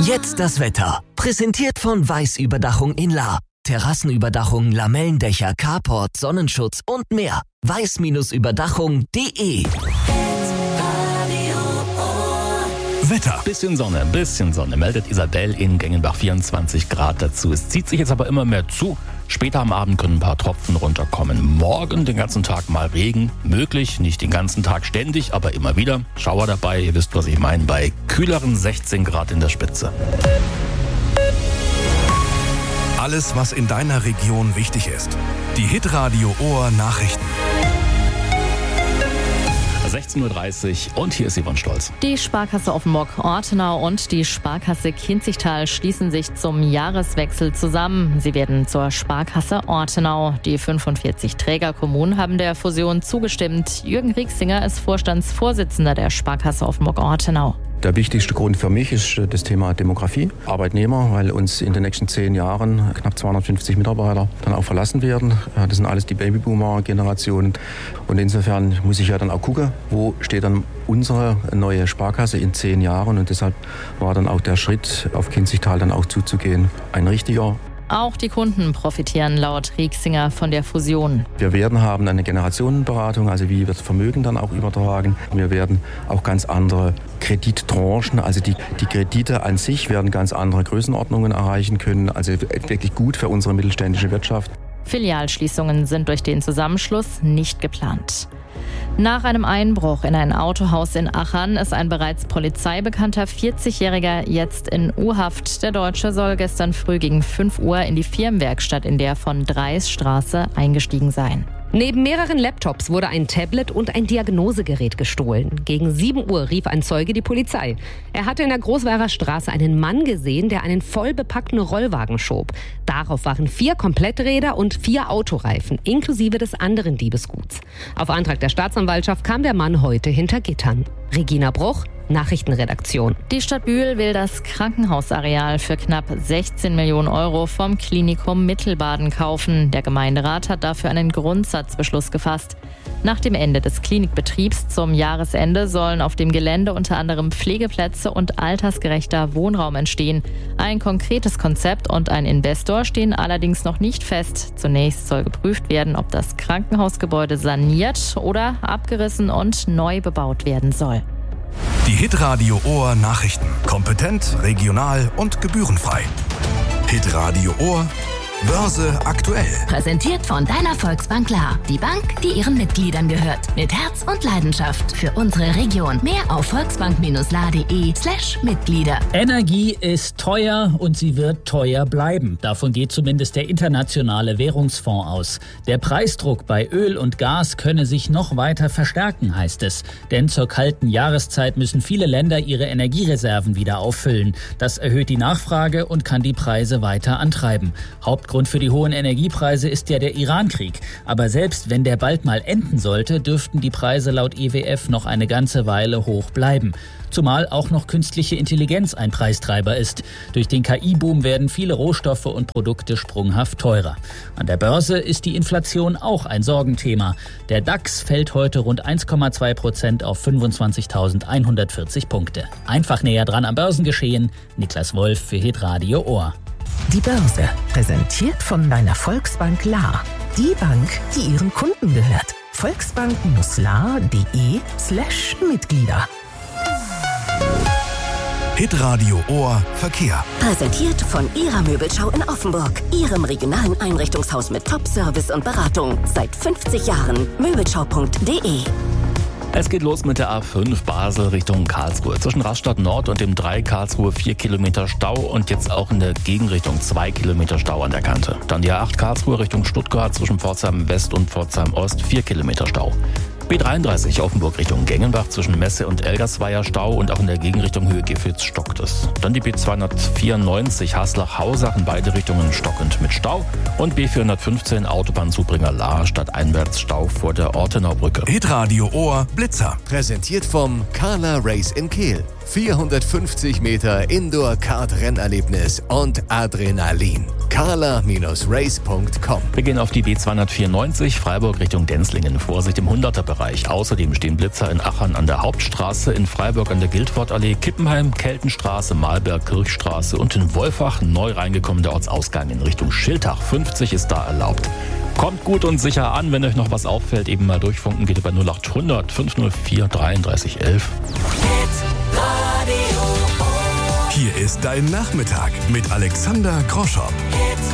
Jetzt das Wetter. Präsentiert von Weiß-Überdachung in Lahr. Terrassenüberdachung, Lamellendächer, Carport, Sonnenschutz und mehr. weiß-überdachung.de. Wetter. Bisschen Sonne, meldet Isabel in Gengenbach, 24 Grad dazu. Es zieht sich jetzt aber immer mehr zu. Später am Abend können ein paar Tropfen runterkommen. Morgen den ganzen Tag mal Regen. Möglich, nicht den ganzen Tag ständig, aber immer wieder. Schauer dabei, ihr wisst, was ich meine, bei kühleren 16 Grad in der Spitze. Alles, was in deiner Region wichtig ist. Die Hitradio Ohr Nachrichten. 16.30 Uhr und hier ist Yvonne Stolz. Die Sparkasse Offenburg-Ortenau und die Sparkasse Kinzigtal schließen sich zum Jahreswechsel zusammen. Sie werden zur Sparkasse Ortenau. Die 45 Trägerkommunen haben der Fusion zugestimmt. Jürgen Rieksinger ist Vorstandsvorsitzender der Sparkasse Offenburg-Ortenau. Der wichtigste Grund für mich ist das Thema Demografie. Arbeitnehmer, weil uns in den nächsten 10 Jahren knapp 250 Mitarbeiter dann auch verlassen werden. Das sind alles die Babyboomer-Generationen. Und insofern muss ich ja dann auch gucken, wo steht dann unsere neue Sparkasse in 10 Jahren. Und deshalb war dann auch der Schritt, auf Kinzigtal dann auch zuzugehen, ein richtiger. Auch die Kunden profitieren laut Rieksinger von der Fusion. Wir werden haben eine Generationenberatung, also wie wird Vermögen dann auch übertragen. Wir werden auch ganz andere Kredittranchen, also die Kredite an sich werden ganz andere Größenordnungen erreichen können. Also wirklich gut für unsere mittelständische Wirtschaft. Filialschließungen sind durch den Zusammenschluss nicht geplant. Nach einem Einbruch in ein Autohaus in Achern ist ein bereits polizeibekannter 40-Jähriger jetzt in U-Haft. Der Deutsche soll gestern früh gegen 5 Uhr in die Firmenwerkstatt in der von Dreis Straße eingestiegen sein. Neben mehreren Laptops wurde ein Tablet und ein Diagnosegerät gestohlen. Gegen 7 Uhr rief ein Zeuge die Polizei. Er hatte in der Großweirer Straße einen Mann gesehen, der einen voll bepackten Rollwagen schob. Darauf waren 4 Kompletträder und 4 Autoreifen, inklusive des anderen Diebesguts. Auf Antrag der Staatsanwaltschaft kam der Mann heute hinter Gittern. Regina Bruch, Nachrichtenredaktion. Die Stadt Bühl will das Krankenhausareal für knapp 16 Millionen Euro vom Klinikum Mittelbaden kaufen. Der Gemeinderat hat dafür einen Grundsatzbeschluss gefasst. Nach dem Ende des Klinikbetriebs zum Jahresende sollen auf dem Gelände unter anderem Pflegeplätze und altersgerechter Wohnraum entstehen. Ein konkretes Konzept und ein Investor stehen allerdings noch nicht fest. Zunächst soll geprüft werden, ob das Krankenhausgebäude saniert oder abgerissen und neu bebaut werden soll. Die Hitradio Ohr Nachrichten. Kompetent, regional und gebührenfrei. Hitradio Ohr Börse aktuell. Präsentiert von deiner Volksbank Lahr. Die Bank, die ihren Mitgliedern gehört. Mit Herz und Leidenschaft für unsere Region. Mehr auf volksbank-lahr.de/Mitglieder. Energie ist teuer und sie wird teuer bleiben. Davon geht zumindest der Internationale Währungsfonds aus. Der Preisdruck bei Öl und Gas könne sich noch weiter verstärken, heißt es. Denn zur kalten Jahreszeit müssen viele Länder ihre Energiereserven wieder auffüllen. Das erhöht die Nachfrage und kann die Preise weiter antreiben. Hauptgrund für die hohen Energiepreise ist ja der Iran-Krieg. Aber selbst wenn der bald mal enden sollte, dürften die Preise laut IWF noch eine ganze Weile hoch bleiben. Zumal auch noch künstliche Intelligenz ein Preistreiber ist. Durch den KI-Boom werden viele Rohstoffe und Produkte sprunghaft teurer. An der Börse ist die Inflation auch ein Sorgenthema. Der DAX fällt heute rund 1,2% auf 25.140 Punkte. Einfach näher dran am Börsengeschehen. Niklas Wolf für Hitradio Ohr. Die Börse, präsentiert von deiner Volksbank Lahr. Die Bank, die ihren Kunden gehört. volksbank-lahr.de/Mitglieder. Hitradio Ohr Verkehr. Präsentiert von Ihrer Möbelschau in Offenburg. Ihrem regionalen Einrichtungshaus mit Top-Service und Beratung. Seit 50 Jahren. Möbelschau.de. Es geht los mit der A5 Basel Richtung Karlsruhe. Zwischen Rastatt Nord und dem 3 Karlsruhe 4 Kilometer Stau und jetzt auch in der Gegenrichtung 2 Kilometer Stau an der Kante. Dann die A8 Karlsruhe Richtung Stuttgart zwischen Pforzheim West und Pforzheim Ost 4 Kilometer Stau. B33 Offenburg Richtung Gengenbach zwischen Messe und Elgersweier Stau und auch in der Gegenrichtung Höhe Gifhitz stockt es. Dann die B294 Haslach-Hausach in beide Richtungen stockend mit Stau und B415 Autobahnzubringer Lahr stadteinwärts Stau vor der Ortenaubrücke. Hitradio Ohr Blitzer. Präsentiert vom Carla Race in Kehl. 450 Meter Indoor-Kart-Rennerlebnis und Adrenalin. Carla-race.com. Wir gehen auf die B294 Freiburg Richtung Denzlingen. Vorsicht im 100er-Bereich. Außerdem stehen Blitzer in Achern an der Hauptstraße, in Freiburg an der Gildfortallee, Kippenheim, Keltenstraße, Malberg, Kirchstraße und in Wolfach neu reingekommen der Ortsausgang in Richtung Schiltach. 50 ist da erlaubt. Kommt gut und sicher an, wenn euch noch was auffällt, eben mal durchfunken, geht über 0800 504 33 11. Hier ist dein Nachmittag mit Alexander Groschow.